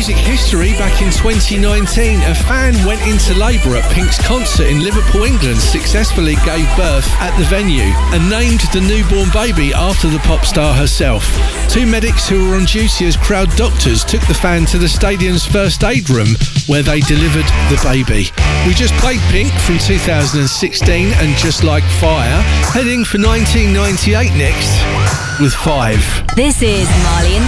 music history back in 2019. A fan went into labour at Pink's concert in Liverpool, England, successfully gave birth at the venue and named the newborn baby after the pop star herself. Two medics who were on duty as crowd doctors took the fan to the stadium's first aid room where they delivered the baby. We just played Pink from 2016 and Just Like Fire, heading for 1998 next with 5. This is Marley and